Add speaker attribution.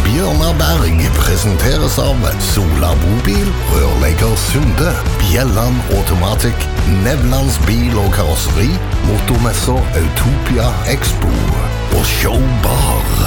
Speaker 1: Bjørnar Berg presenteres av Sola Bobil, Rørlegger Sunde, Bjelland Automatic, Nevlands bil og karosseri, motormesser Autopia Expo og Showbar.